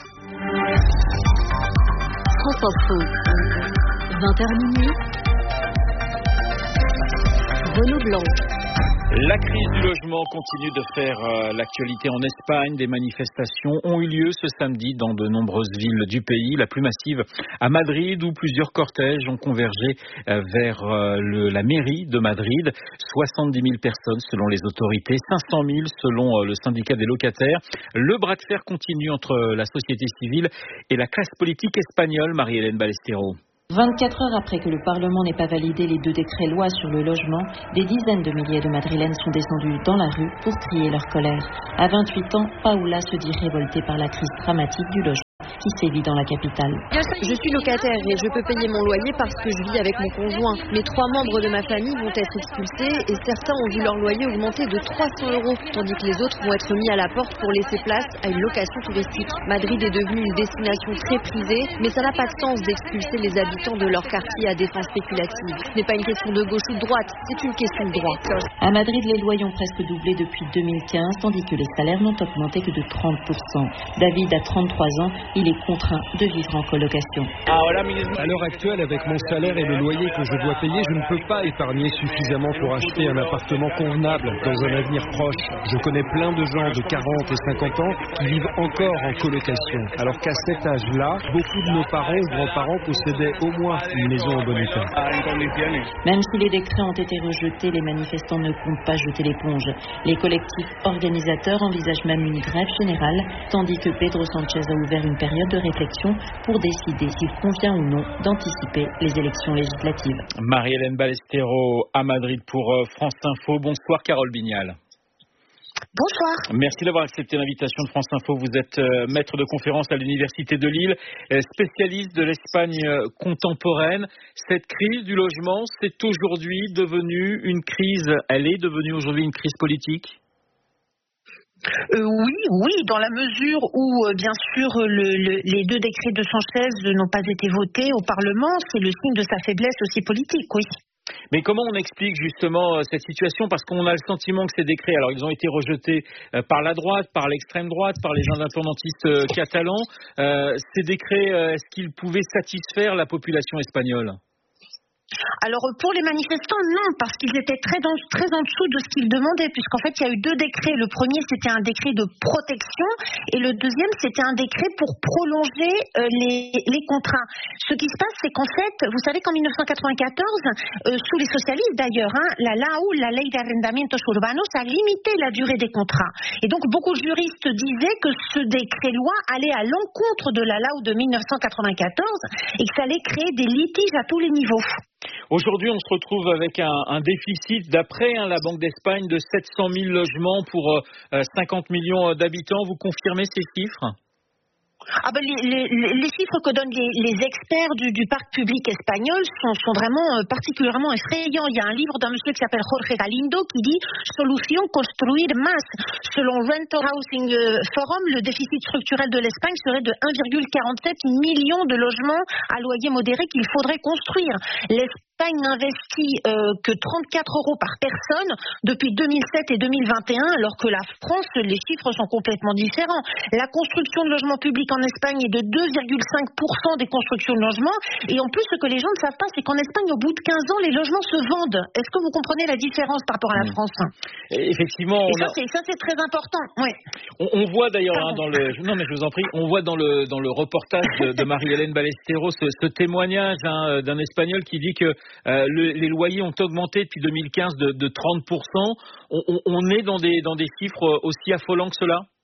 France Info, 20h minuit, Renaud Blanc. La crise du logement continue de faire l'actualité en Espagne. Des manifestations ont eu lieu ce samedi dans de nombreuses villes du pays. La plus massive à Madrid, où plusieurs cortèges ont convergé vers la mairie de Madrid. 70 000 personnes selon les autorités, 500 000 selon le syndicat des locataires. Le bras de fer continue entre la société civile et la classe politique espagnole. Marie-Hélène Ballesteros. 24 heures après que le Parlement n'ait pas validé les 2 décrets-lois sur le logement, des dizaines de milliers de Madrilènes sont descendus dans la rue pour crier leur colère. À 28 ans, Paula se dit révoltée par la crise dramatique du logement qui sévit dans la capitale. Je suis locataire et je peux payer mon loyer parce que je vis avec mon conjoint. Mes 3 membres de ma famille vont être expulsés et certains ont vu leur loyer augmenter de 300 €, tandis que les autres vont être mis à la porte pour laisser place à une location touristique. Madrid est devenue une destination très prisée, mais ça n'a pas de sens d'expulser les habitants de leur quartier à des fins spéculatives. Ce n'est pas une question de gauche ou de droite, c'est une question de droit. À Madrid, les loyers ont presque doublé depuis 2015, tandis que les salaires n'ont augmenté que de 30%. David a 33 ans, il est contraint de vivre en colocation. À l'heure actuelle, avec mon salaire et le loyer que je dois payer, je ne peux pas épargner suffisamment pour acheter un appartement convenable dans un avenir proche. Je connais plein de gens de 40 et 50 ans qui vivent encore en colocation, alors qu'à cet âge-là, beaucoup de nos parents ou grands-parents possédaient au moins une maison en bon état. Même si les décrets ont été rejetés, les manifestants ne comptent pas jeter l'éponge. Les collectifs organisateurs envisagent même une grève générale, tandis que Pedro Sánchez a ouvert une période de réflexion pour décider s'il convient ou non d'anticiper les élections législatives. Marie-Hélène Ballesteros à Madrid pour France Info. Bonsoir Carole Bignal. Bonsoir. Merci d'avoir accepté l'invitation de France Info. Vous êtes maître de conférence à l'Université de Lille, spécialiste de l'Espagne contemporaine. Cette crise du logement, c'est aujourd'hui devenu une crise, elle est devenue aujourd'hui une crise politique ? Oui, dans la mesure où, bien sûr, les 2 décrets de Sánchez n'ont pas été votés au Parlement, c'est le signe de sa faiblesse aussi politique, oui. Mais comment on explique justement cette situation ? Parce qu'on a le sentiment que ces décrets, alors ils ont été rejetés par la droite, par l'extrême droite, par les indépendantistes catalans. Ces décrets, est-ce qu'ils pouvaient satisfaire la population espagnole ? Alors pour les manifestants, non, parce qu'ils étaient très en dessous de ce qu'ils demandaient, puisqu'en fait il y a eu 2 décrets. Le premier c'était un décret de protection et le deuxième c'était un décret pour prolonger les contrats. Ce qui se passe, c'est qu'en fait, vous savez qu'en 1994, sous les socialistes d'ailleurs, la Ley de Arrendamientos Urbanos a limité la durée des contrats. Et donc beaucoup de juristes disaient que ce décret-loi allait à l'encontre de la LAU de 1994 et que ça allait créer des litiges à tous les niveaux. Aujourd'hui, on se retrouve avec un déficit, d'après la Banque d'Espagne, de 700 000 logements pour 50 millions d'habitants. Vous confirmez ces chiffres ? Les chiffres que donnent les experts du parc public espagnol sont vraiment particulièrement effrayants. Il y a un livre d'un monsieur qui s'appelle Jorge Galindo qui dit « Solution, construire más ». Selon Rental Housing Forum, le déficit structurel de l'Espagne serait de 1,47 million de logements à loyer modéré qu'il faudrait construire. L'Espagne n'investit que 34 € par personne depuis 2007 et 2021, alors que la France, les chiffres sont complètement différents. La construction de logements publics en Espagne est de 2,5% des constructions de logements. Et en plus, ce que les gens ne savent pas, c'est qu'en Espagne, au bout de 15 ans, les logements se vendent. Est-ce que vous comprenez la différence par rapport à la France ? Effectivement. Et ça, c'est très important. Ouais. On voit d'ailleurs non mais je vous en prie, on voit dans le reportage de Marie-Hélène Ballesteros ce témoignage d'un Espagnol qui dit que les loyers ont augmenté depuis 2015 de 30%. On est dans des chiffres aussi affolants que cela ?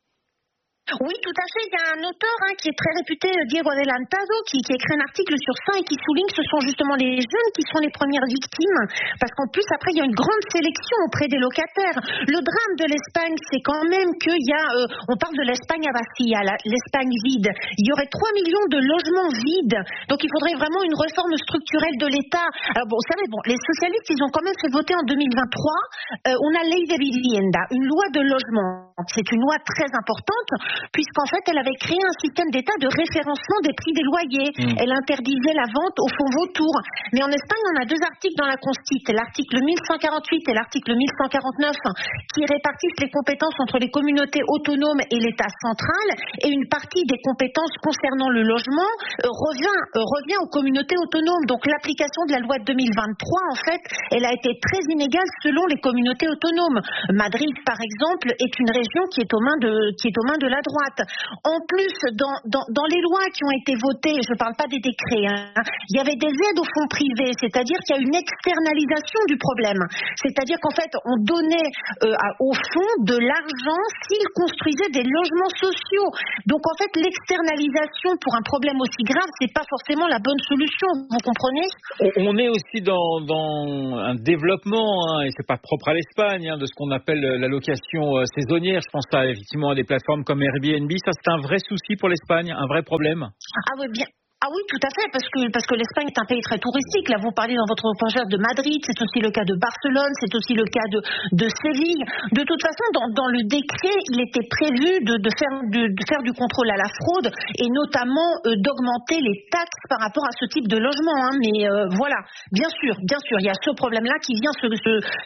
Oui, tout à fait. Il y a un auteur qui est très réputé, Diego Adelantado, qui écrit un article sur ça et qui souligne que ce sont justement les jeunes qui sont les premières victimes, parce qu'en plus, après, il y a une grande sélection auprès des locataires. Le drame de l'Espagne, c'est quand même qu'il y a, on parle de l'Espagne vacía, l'Espagne vide. Il y aurait 3 millions de logements vides, donc il faudrait vraiment une réforme structurelle de l'État. Alors bon, vous savez, les socialistes, ils ont quand même fait voter en 2023, on a Ley de Vivienda, une loi de logement. C'est une loi très importante, puisqu'en fait, elle avait créé un système d'État de référencement des prix des loyers. Elle interdisait la vente au fonds vautour. Mais en Espagne, on a 2 articles dans la Constitution, l'article 1148 et l'article 1149, qui répartissent les compétences entre les communautés autonomes et l'État central, et une partie des compétences concernant le logement revient aux communautés autonomes. Donc l'application de la loi de 2023, en fait, elle a été très inégale selon les communautés autonomes. Madrid, par exemple, est une région qui est aux mains de la droite. En plus, dans les lois qui ont été votées, je ne parle pas des décrets, il y avait des aides aux fonds privés, c'est-à-dire qu'il y a une externalisation du problème. C'est-à-dire qu'en fait, on donnait aux fonds de l'argent s'ils construisaient des logements sociaux. Donc en fait, l'externalisation pour un problème aussi grave, c'est pas forcément la bonne solution, vous comprenez ? On est aussi dans un développement, et c'est pas propre à l'Espagne, de ce qu'on appelle la location saisonnière. Je pense effectivement à des plateformes comme Airbnb. Ça, c'est un vrai souci pour l'Espagne, un vrai problème. Ah oui, bien. Ah oui, tout à fait, parce que l'Espagne est un pays très touristique. Là, vous parlez dans votre reportage de Madrid, c'est aussi le cas de Barcelone, c'est aussi le cas de Séville. De toute façon, dans le décret, il était prévu de faire du contrôle à la fraude et notamment d'augmenter les taxes par rapport à ce type de logement. Mais voilà, bien sûr, il y a ce problème-là qui vient se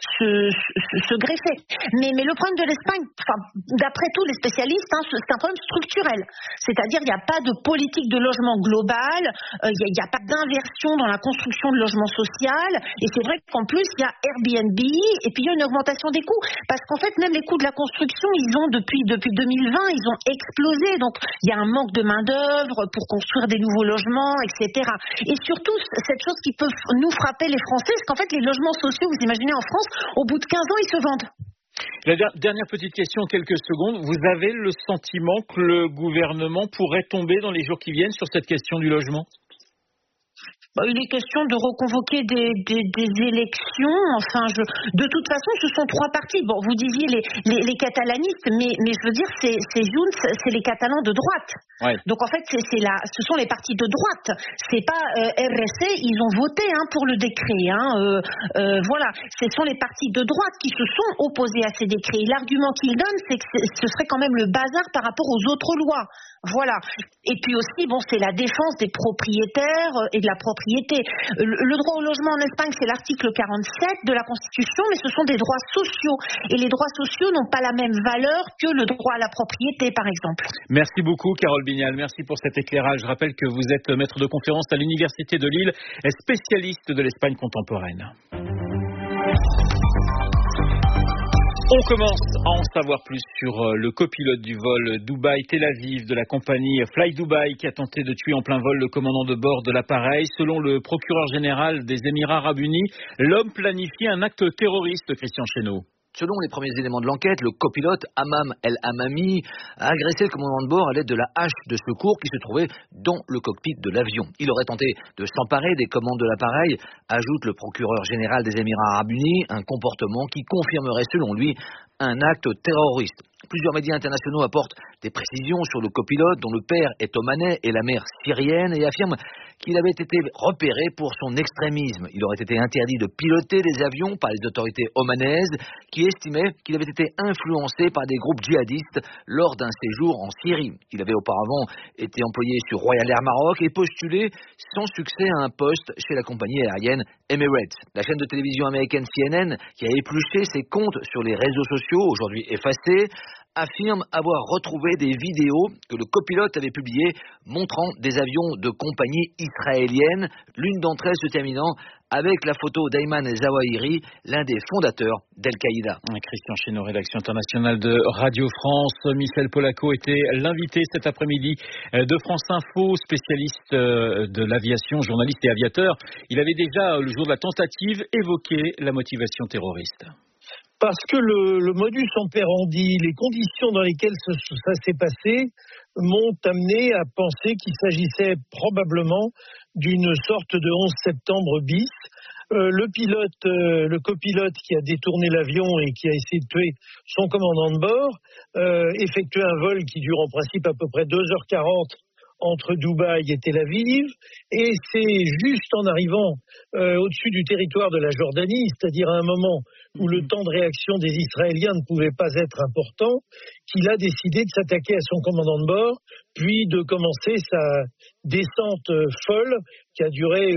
greffer. Mais le problème de l'Espagne, d'après tous les spécialistes, c'est un problème structurel. C'est-à-dire, il n'y a pas de politique de logement globale. Il n'y a pas d'inversion dans la construction de logement social, et c'est vrai qu'en plus il y a Airbnb, et puis il y a une augmentation des coûts, parce qu'en fait même les coûts de la construction, ils ont depuis 2020 ils ont explosé, donc il y a un manque de main d'œuvre pour construire des nouveaux logements, etc. Et surtout cette chose qui peut nous frapper les Français, c'est qu'en fait les logements sociaux, vous imaginez en France, au bout de 15 ans ils se vendent. La dernière petite question, quelques secondes. Vous avez le sentiment que le gouvernement pourrait tomber dans les jours qui viennent sur cette question du logement ? Il est question de reconvoquer des élections. De toute façon, ce sont 3 partis. Bon, vous disiez les catalanistes, mais je veux dire, c'est Junts, c'est les Catalans de droite. Ouais. Donc en fait, ce sont les partis de droite. C'est pas RC. Ils ont voté pour le décret. Voilà, ce sont les partis de droite qui se sont opposés à ces décrets. L'argument qu'ils donnent, c'est que ce serait quand même le bazar par rapport aux autres lois. Voilà. Et puis aussi, c'est la défense des propriétaires et de la propriété. Le droit au logement en Espagne, c'est l'article 47 de la Constitution, mais ce sont des droits sociaux. Et les droits sociaux n'ont pas la même valeur que le droit à la propriété, par exemple. Merci beaucoup, Carole Bignal. Merci pour cet éclairage. Je rappelle que vous êtes maître de conférence à l'Université de Lille, spécialiste de l'Espagne contemporaine. On commence à en savoir plus sur le copilote du vol Dubaï-Tel Aviv de la compagnie Fly Dubai qui a tenté de tuer en plein vol le commandant de bord de l'appareil. Selon le procureur général des Émirats Arabes Unis, l'homme planifiait un acte terroriste, Christian Chesneau. Selon les premiers éléments de l'enquête, le copilote Hammam El Hammami a agressé le commandant de bord à l'aide de la hache de secours qui se trouvait dans le cockpit de l'avion. Il aurait tenté de s'emparer des commandes de l'appareil, ajoute le procureur général des Émirats Arabes Unis, un comportement qui confirmerait selon lui un acte terroriste. Plusieurs médias internationaux apportent des précisions sur le copilote dont le père est omanais et la mère syrienne et affirment qu'il avait été repéré pour son extrémisme. Il aurait été interdit de piloter des avions par les autorités omanaises qui estimaient qu'il avait été influencé par des groupes djihadistes lors d'un séjour en Syrie. Il avait auparavant été employé sur Royal Air Maroc et postulé sans succès à un poste chez la compagnie aérienne Emirates. La chaîne de télévision américaine CNN, qui a épluché ses comptes sur les réseaux sociaux, aujourd'hui effacés, affirme avoir retrouvé des vidéos que le copilote avait publiées montrant des avions de compagnie israélienne, l'une d'entre elles se terminant avec la photo d'Ayman Zawahiri, l'un des fondateurs d'Al-Qaïda. Christian Chesneau, rédaction internationale de Radio France. Michel Polaco était l'invité cet après-midi de France Info, spécialiste de l'aviation, journaliste et aviateur. Il avait déjà, le jour de la tentative, évoqué la motivation terroriste. Parce que le modus operandi, les conditions dans lesquelles ça s'est passé m'ont amené à penser qu'il s'agissait probablement d'une sorte de 11 septembre bis. Le copilote qui a détourné l'avion et qui a essayé de tuer son commandant de bord effectuait un vol qui dure en principe à peu près 2h40 entre Dubaï et Tel Aviv, et c'est juste en arrivant au-dessus du territoire de la Jordanie, c'est-à-dire à un moment où le temps de réaction des Israéliens ne pouvait pas être important, qu'il a décidé de s'attaquer à son commandant de bord, puis de commencer sa descente folle qui a duré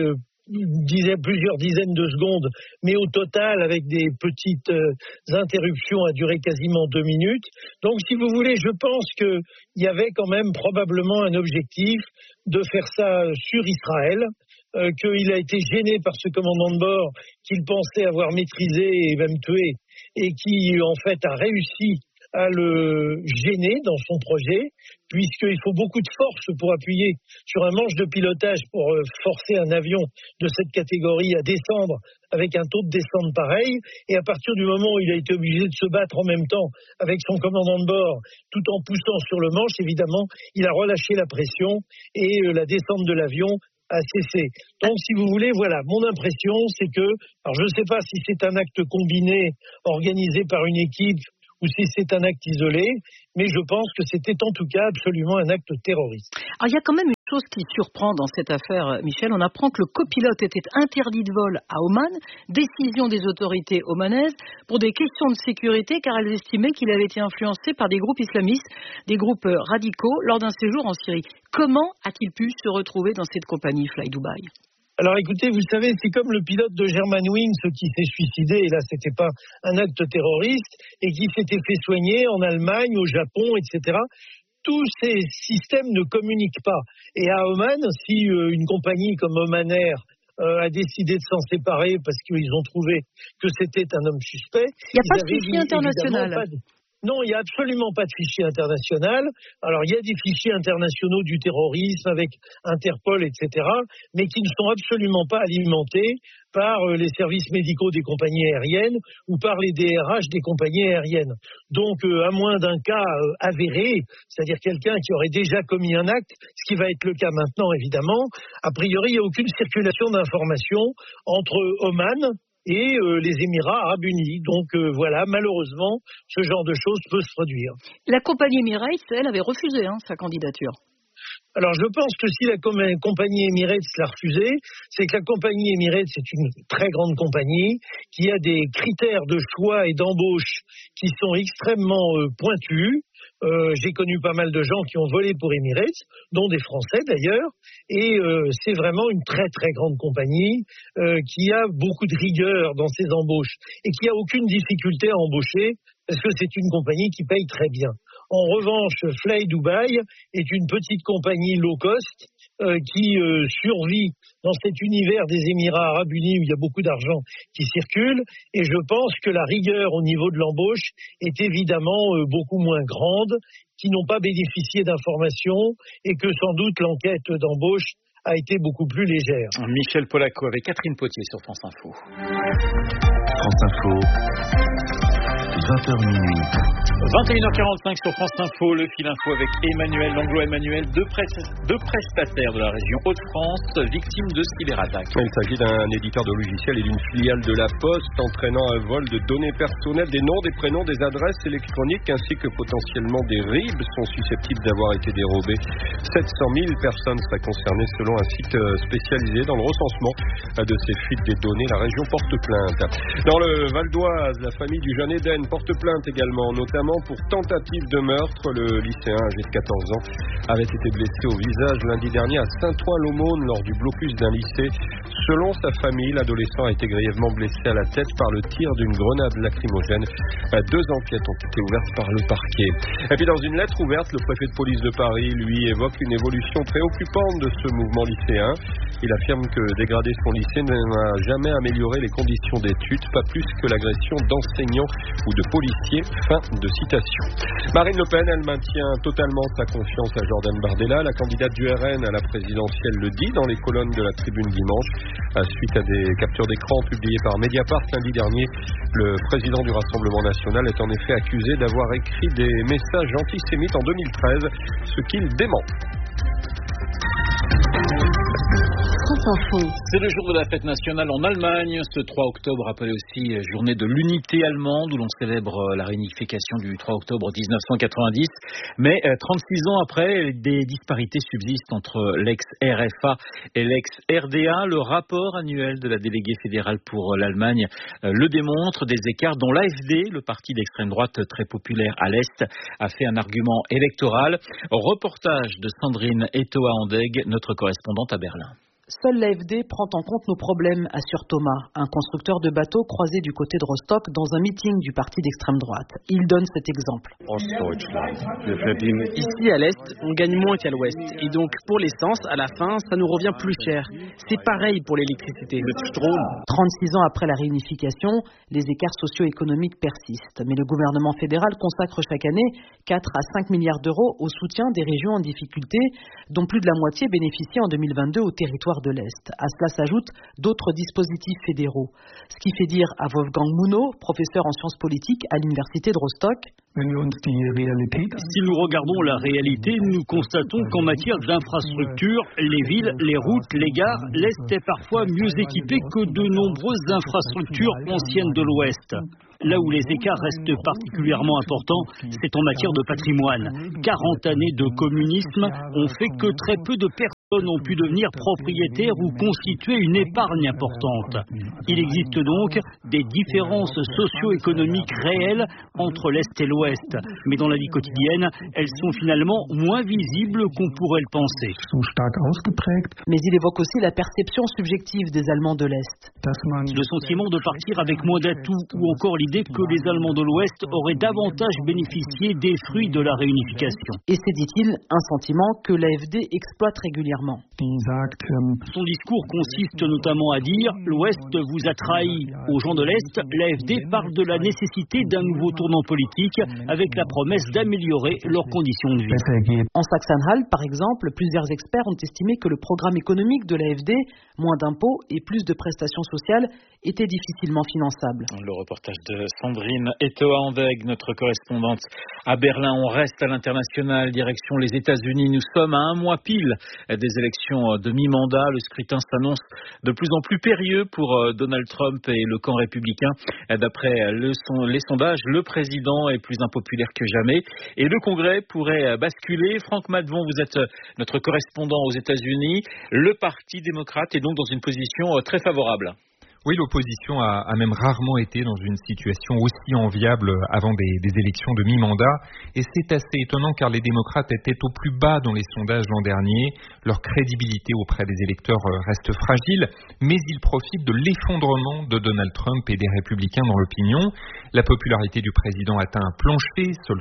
plusieurs dizaines de secondes, mais au total, avec des petites interruptions, a duré quasiment 2 minutes. Donc, si vous voulez, je pense qu'il y avait quand même probablement un objectif de faire ça sur Israël, qu'il a été gêné par ce commandant de bord qu'il pensait avoir maîtrisé et même tué, et qui, en fait, a réussi à le gêner dans son projet, puisqu'il faut beaucoup de force pour appuyer sur un manche de pilotage pour forcer un avion de cette catégorie à descendre avec un taux de descente pareil. Et à partir du moment où il a été obligé de se battre en même temps avec son commandant de bord, tout en poussant sur le manche, évidemment, il a relâché la pression et la descente de l'avion a cessé. Donc, si vous voulez, voilà, mon impression, c'est que, alors je ne sais pas si c'est un acte combiné organisé par une équipe ou si c'est un acte isolé, mais je pense que c'était en tout cas absolument un acte terroriste. Alors il y a quand même une chose qui surprend dans cette affaire, Michel. On apprend que le copilote était interdit de vol à Oman, décision des autorités omanaises, pour des questions de sécurité, car elles estimaient qu'il avait été influencé par des groupes islamistes, des groupes radicaux, lors d'un séjour en Syrie. Comment a-t-il pu se retrouver dans cette compagnie Fly Dubai ? Alors écoutez, vous savez, c'est comme le pilote de Germanwings qui s'est suicidé, et là c'était pas un acte terroriste, et qui s'était fait soigner en Allemagne, au Japon, etc. Tous ces systèmes ne communiquent pas. Et à Oman, si une compagnie comme Oman Air a décidé de s'en séparer parce qu'ils ont trouvé que c'était un homme suspect... Il n'y a pas de fichier international. Non, il n'y a absolument pas de fichier international. Alors, il y a des fichiers internationaux du terrorisme avec Interpol, etc., mais qui ne sont absolument pas alimentés par les services médicaux des compagnies aériennes ou par les DRH des compagnies aériennes. Donc, à moins d'un cas avéré, c'est-à-dire quelqu'un qui aurait déjà commis un acte, ce qui va être le cas maintenant, évidemment, a priori, il n'y a aucune circulation d'informations entre Oman et les Émirats Arabes Unis. Donc voilà, malheureusement, ce genre de choses peut se produire. La compagnie Emirates, elle, avait refusé sa candidature. Alors je pense que si la compagnie Emirates l'a refusé, c'est que la compagnie Emirates est une très grande compagnie qui a des critères de choix et d'embauche qui sont extrêmement pointus. J'ai connu pas mal de gens qui ont volé pour Emirates, dont des Français d'ailleurs, et c'est vraiment une très très grande compagnie qui a beaucoup de rigueur dans ses embauches et qui a aucune difficulté à embaucher parce que c'est une compagnie qui paye très bien. En revanche, Fly Dubai est une petite compagnie low cost qui survit dans cet univers des Émirats Arabes Unis où il y a beaucoup d'argent qui circule, et je pense que la rigueur au niveau de l'embauche est évidemment beaucoup moins grande, qui n'ont pas bénéficié d'informations et que sans doute l'enquête d'embauche a été beaucoup plus légère. Michel Polaco avec Catherine Potier sur France Info. France Info, 20h minuit. 21h45 sur France Info, le fil info avec Emmanuel Langlois-Emmanuel, deux prestataires de la région Hauts-de-France victimes de cyberattaques. Il s'agit d'un éditeur de logiciels et d'une filiale de la Poste entraînant un vol de données personnelles, des noms, des prénoms, des adresses électroniques ainsi que potentiellement des RIB sont susceptibles d'avoir été dérobés. 700 000 personnes seraient concernées selon un site spécialisé dans le recensement de ces fuites des données. La région porte plainte. Dans le Val d'Oise, la famille du jeune Eden porte plainte également, notamment pour tentative de meurtre. Le lycéen âgé de 14 ans avait été blessé au visage lundi dernier à Saint-Ouen-l'Aumône lors du blocus d'un lycée. Selon sa famille, l'adolescent a été grièvement blessé à la tête par le tir d'une grenade lacrymogène. 2 enquêtes ont été ouvertes par le parquet. Et puis dans une lettre ouverte, le préfet de police de Paris, lui, évoque une évolution préoccupante de ce mouvement lycéen. Il affirme que dégrader son lycée n'a jamais amélioré les conditions d'études, pas plus que l'agression d'enseignants ou de policiers. Fin de citation. Marine Le Pen, elle maintient totalement sa confiance à Jordan Bardella. La candidate du RN à la présidentielle le dit dans les colonnes de la Tribune dimanche. Suite à des captures d'écran publiées par Mediapart lundi dernier, le président du Rassemblement national est en effet accusé d'avoir écrit des messages antisémites en 2013, ce qu'il dément. C'est le jour de la fête nationale en Allemagne. Ce 3 octobre, appelé aussi journée de l'unité allemande, où l'on célèbre la réunification du 3 octobre 1990. Mais 36 ans après, des disparités subsistent entre l'ex-RFA et l'ex-RDA. Le rapport annuel de la déléguée fédérale pour l'Allemagne le démontre, des écarts dont l'AfD, le parti d'extrême droite très populaire à l'Est, a fait un argument électoral. Reportage de Sandrine Etoa-Andeg, notre correspondante à Berlin. Seule l'AfD prend en compte nos problèmes, assure Thomas, un constructeur de bateaux croisé du côté de Rostock dans un meeting du parti d'extrême droite. Il donne cet exemple. Ici à l'Est, on gagne moins qu'à l'Ouest. Et donc pour l'essence, à la fin, ça nous revient plus cher. C'est pareil pour l'électricité. 36 ans après la réunification, les écarts socio-économiques persistent. Mais le gouvernement fédéral consacre chaque année 4 à 5 milliards d'euros au soutien des régions en difficulté, dont plus de la moitié bénéficient en 2022 au territoire de l'Est. À cela s'ajoutent d'autres dispositifs fédéraux. Ce qui fait dire à Wolfgang Muno, professeur en sciences politiques à l'université de Rostock: si nous regardons la réalité, nous constatons qu'en matière d'infrastructures, les villes, les routes, les gares, l'Est est parfois mieux équipé que de nombreuses infrastructures anciennes de l'Ouest. Là où les écarts restent particulièrement importants, c'est en matière de patrimoine. 40 années de communisme ont fait que très peu de personnes ont pu devenir propriétaires ou constituer une épargne importante. Il existe donc des différences socio-économiques réelles entre l'Est et l'Ouest. Mais dans la vie quotidienne, elles sont finalement moins visibles qu'on pourrait le penser. Mais il évoque aussi la perception subjective des Allemands de l'Est. Le sentiment de partir avec moins d'atouts, ou encore l'idée que les Allemands de l'Ouest auraient davantage bénéficié des fruits de la réunification. Et c'est, dit-il, un sentiment que l'AfD exploite régulièrement. Son discours consiste notamment à dire « l'Ouest vous a trahi ». Aux gens de l'Est, l'AfD parle de la nécessité d'un nouveau tournant politique avec la promesse d'améliorer leurs conditions de vie. En Saxe-Anhalt, par exemple, plusieurs experts ont estimé que le programme économique de l'AfD, moins d'impôts et plus de prestations sociales, était difficilement finançable. Le reportage de Sandrine Etoa-Andeg, notre correspondante à Berlin. On reste à l'international, direction les États-Unis. Nous sommes à un mois pile des élections de mi-mandat. Le scrutin s'annonce de plus en plus périlleux pour Donald Trump et le camp républicain. D'après les sondages, le président est plus impopulaire que jamais et le Congrès pourrait basculer. Franck Madvon, vous êtes notre correspondant aux États-Unis. Le Parti démocrate est donc dans une position très favorable. Oui, l'opposition a même rarement été dans une situation aussi enviable avant des élections de mi-mandat. Et c'est assez étonnant car les démocrates étaient au plus bas dans les sondages l'an dernier. Leur crédibilité auprès des électeurs reste fragile, mais ils profitent de l'effondrement de Donald Trump et des républicains dans l'opinion. La popularité du président atteint un plancher. Seuls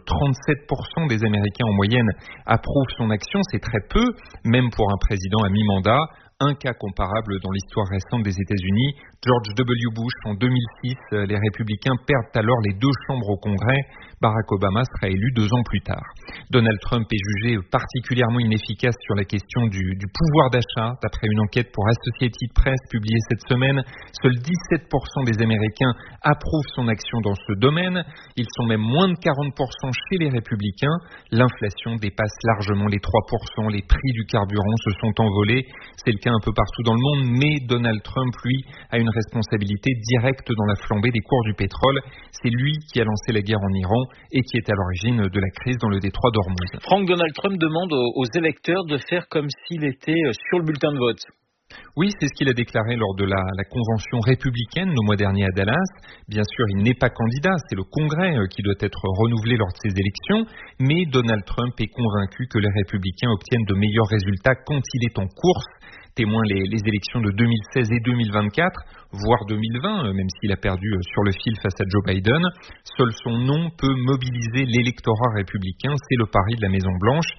37% des Américains en moyenne approuvent son action. C'est très peu, même pour un président à mi-mandat. Un cas comparable dans l'histoire récente des États-Unis. George W. Bush, en 2006, les républicains perdent alors les 2 chambres au Congrès. Barack Obama sera élu 2 ans plus tard. Donald Trump est jugé particulièrement inefficace sur la question du pouvoir d'achat. D'après une enquête pour Associated Press publiée cette semaine, seuls 17% des Américains approuvent son action dans ce domaine. Ils sont même moins de 40% chez les républicains. L'inflation dépasse largement les 3%. Les prix du carburant se sont envolés. C'est le cas un peu partout dans le monde, mais Donald Trump, lui, a une responsabilité directe dans la flambée des cours du pétrole. C'est lui qui a lancé la guerre en Iran et qui est à l'origine de la crise dans le détroit d'Ormuz. Franck, Donald Trump demande aux électeurs de faire comme s'il était sur le bulletin de vote. Oui, c'est ce qu'il a déclaré lors de la convention républicaine le mois dernier à Dallas. Bien sûr, il n'est pas candidat, c'est le Congrès qui doit être renouvelé lors de ces élections, mais Donald Trump est convaincu que les républicains obtiennent de meilleurs résultats quand il est en course. Témoin les élections de 2016 et 2024, voire 2020, même s'il a perdu sur le fil face à Joe Biden. Seul son nom peut mobiliser l'électorat républicain, c'est le pari de la Maison-Blanche.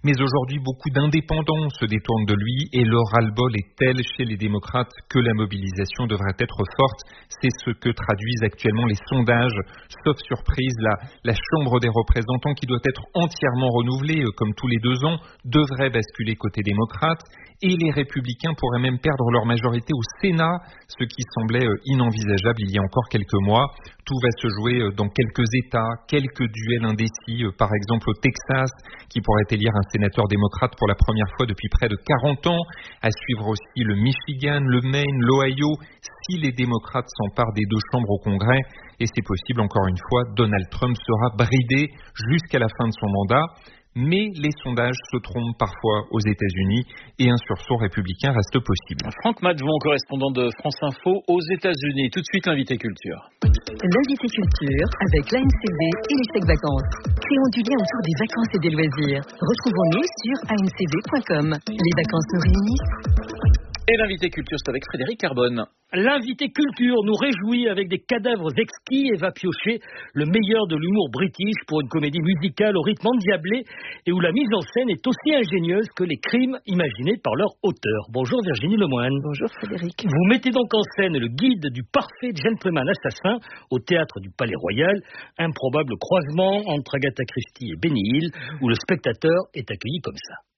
Mais aujourd'hui, beaucoup d'indépendants se détournent de lui et le ras-le-bol est tel chez les démocrates que la mobilisation devrait être forte. C'est ce que traduisent actuellement les sondages. Sauf surprise, la Chambre des représentants, qui doit être entièrement renouvelée, comme tous les 2 ans, devrait basculer côté démocrate. Et les républicains pourraient même perdre leur majorité au Sénat, ce qui semblait inenvisageable il y a encore quelques mois. Tout va se jouer dans quelques États, quelques duels indécis, par exemple au Texas, qui pourrait élire un sénateur démocrate pour la première fois depuis près de 40 ans. À suivre aussi le Michigan, le Maine, l'Ohio, si les démocrates s'emparent des 2 chambres au Congrès. Et c'est possible, encore une fois, Donald Trump sera bridé jusqu'à la fin de son mandat. Mais les sondages se trompent parfois aux États-Unis et un sursaut républicain reste possible. Franck Madjevon, correspondant de France Info aux États-Unis. Tout de suite, l'invité culture. L'invité culture avec l'ANCV et les chèques vacances. Créons du lien autour des vacances et des loisirs. Retrouvons-nous sur ancv.com. Les vacances nous réunissent. Et l'invité culture, c'est avec Frédéric Carbone. L'invité culture nous réjouit avec des cadavres exquis et va piocher le meilleur de l'humour british pour une comédie musicale au rythme endiablé et où la mise en scène est aussi ingénieuse que les crimes imaginés par leur auteur. Bonjour Virginie Lemoine. Bonjour Frédéric. Vous mettez donc en scène le guide du parfait gentleman assassin au théâtre du Palais Royal, improbable croisement entre Agatha Christie et Benny Hill, où le spectateur est accueilli comme ça.